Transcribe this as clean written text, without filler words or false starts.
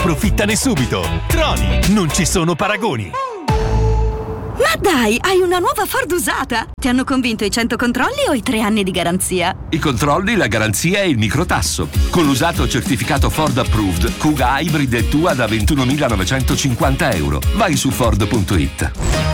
Approfittane subito! Troni, non ci sono paragoni! Ma dai, hai una nuova Ford usata! Ti hanno convinto i 100 controlli o i 3 anni di garanzia? I controlli, la garanzia e il microtasso. Con l'usato certificato Ford Approved, Kuga Hybrid è tua da €21.950. Vai su Ford.it.